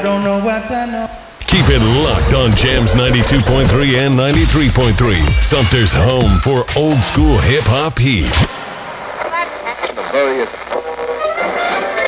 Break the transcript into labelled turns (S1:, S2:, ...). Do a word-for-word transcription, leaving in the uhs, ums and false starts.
S1: don't know what I know.
S2: Keep it locked on Jams ninety-two point three and ninety-three point three. Sumter's home for old school hip hop heat.